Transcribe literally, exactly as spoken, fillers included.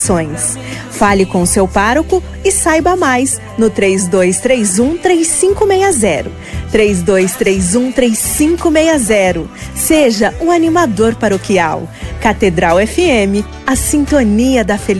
Fale com seu pároco e saiba mais no três dois três um, três cinco seis zero. três dois três um, três cinco seis zero. Seja um animador paroquial. Catedral F M, a sintonia da felicidade.